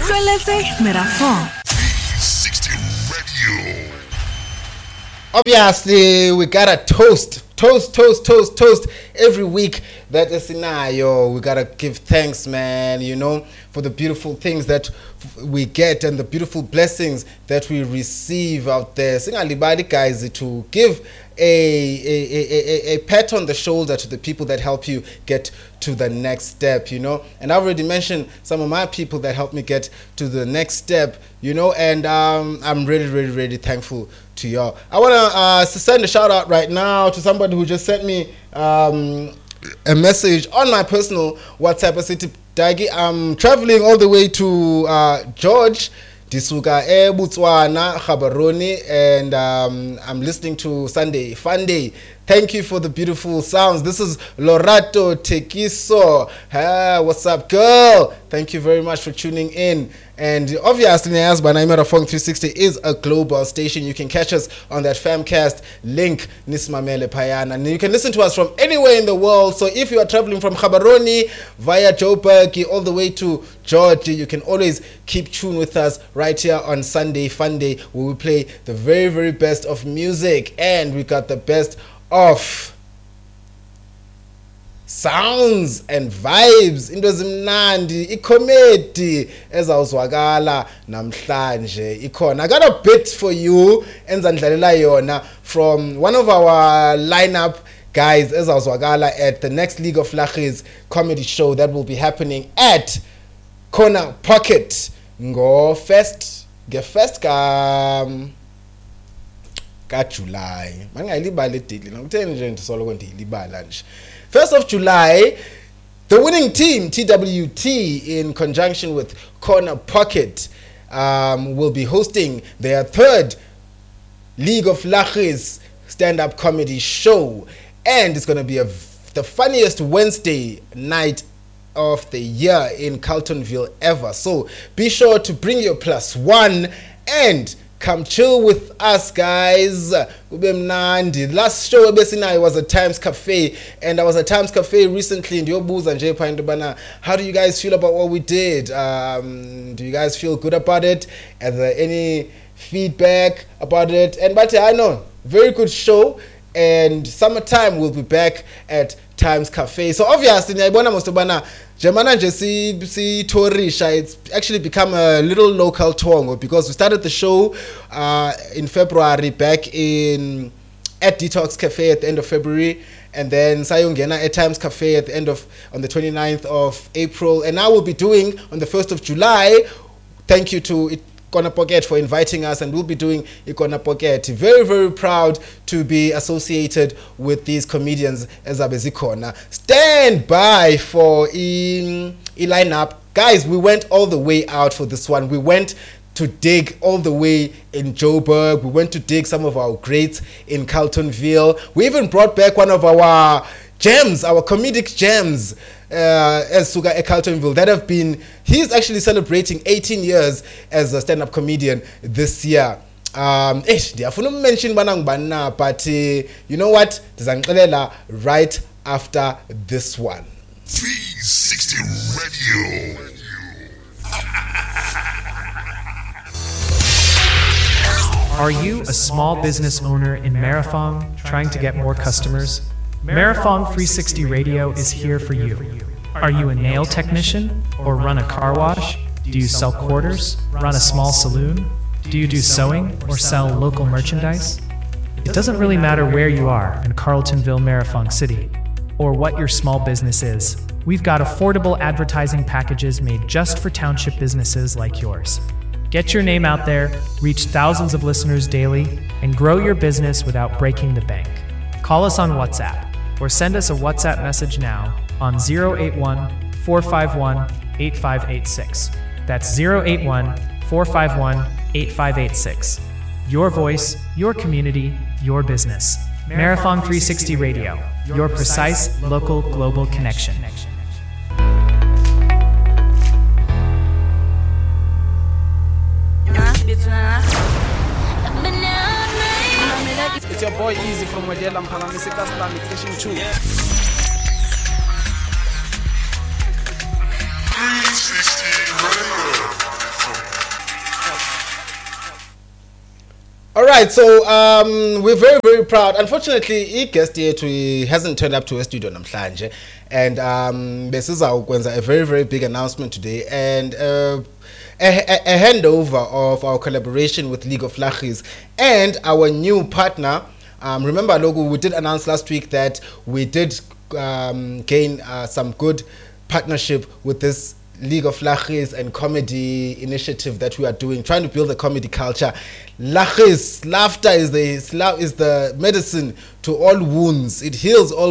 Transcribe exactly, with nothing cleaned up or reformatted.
utlweletse Merafong three sixty Radio. Obviously, we gotta toast, toast, toast, toast, toast every week. That is scenario. We gotta give thanks, man, you know, for the beautiful things that we get and the beautiful blessings that we receive out there. Singalibali, guys, to give a, a, a, a, a pat on the shoulder to the people that help you get to the next step, you know. And I already mentioned some of my people that helped me get to the next step, you know, and um, I'm really, really, really thankful to y'all. I want to uh, send a shout out right now to somebody who just sent me um, a message on my personal WhatsApp. I said, Dagi, I'm traveling all the way to uh, George, Disuka, e Botswana, Gaborone, and um, I'm listening to Sunday Funday. Thank you for the beautiful sounds. This is Lorato Tekiso. Hey, what's up, girl? Thank you very much for tuning in. And obviously, as by Merafong three sixty is a global station. You can catch us on that Famcast link, Nismamele Payana. And you can listen to us from anywhere in the world. So if you are traveling from Gaborone via Joburg all the way to Georgia, you can always keep tuned with us right here on Sunday Funday, where we play the very, very best of music. And we got the best of sounds and vibes, into zimnandi, ikomedi ezawuzwakala namhlanje ikhona. I got a bit for you enzandlalela yona from one of our lineup guys ezawuzwakala at the next League of Lachis comedy show that will be happening at Corner Pocket ngo first ge first ka ka July. Mangayilibala idili ngikutheni nje ndisoloko ndiyilibala nje. first of July, the winning team, T W T, in conjunction with Corner Pocket, um, will be hosting their third League of Lachis stand-up comedy show. And it's going to be a, the funniest Wednesday night of the year in Carltonville ever. So be sure to bring your plus one and come chill with us, guys. Last show was a Times Cafe, and I was at Times Cafe recently in Yobuza and J. How do you guys feel about what we did? Um, do you guys feel good about it? Is there any feedback about it? And but I know, very good show. And summertime we'll be back at Times Cafe. So obviously, Jamana Jesse si Torisha, it's actually become a little local tongue because we started the show uh, in February back in at Detox Cafe at the end of February, and then Sayongena at Times Cafe at the end of on the twenty-ninth of April, and now we'll be doing on the first of July. Thank you to it. Ikona Pocket for inviting us, and we'll be doing Ikona Pocket. Very, very proud to be associated with these comedians as Abezikona. Stand by for a lineup. Guys, we went all the way out for this one. We went to dig all the way in Joburg. We went to dig some of our greats in Carltonville. We even brought back one of our gems, our comedic gems, uh, as Suga at Carltonville, that have been, he's actually celebrating eighteen years as a stand-up comedian this year. Um, I mention Banang, but uh, you know what? There's right after this one. three sixty Radio. Are you a small business owner in Merafong trying to get more customers? Merafong three sixty Radio is here for you. Are you a nail technician or run a car wash? Do you sell quarters, run a small saloon? Do you do sewing or sell local merchandise? It doesn't really matter where you are in Carltonville, Merafong City, or what your small business is. We've got affordable advertising packages made just for township businesses like yours. Get your name out there, reach thousands of listeners daily, and grow your business without breaking the bank. Call us on WhatsApp or send us a WhatsApp message now on zero eight one, four five one, eight five eight six. That's zero eight one, four five one, eight five eight six. Your voice, your community, your business. Merafong three sixty Radio, your precise local global connection. It's your boy Easy from Modela Mpalamisika Slam Station two. three sixty Radio. All right, so um, we're very, very proud. Unfortunately, guest yethu he hasn't turned up to a studio namhlanje, and um, besizawukwenza a very, very big announcement today, and uh, a, a, a handover of our collaboration with League of Lachis and our new partner. Um, remember, Logo, we did announce last week that we did um, gain uh, some good partnership with this League of Lachis and comedy initiative that we are doing, trying to build a comedy culture. Lachis, laughter is the is the medicine to all wounds. It heals all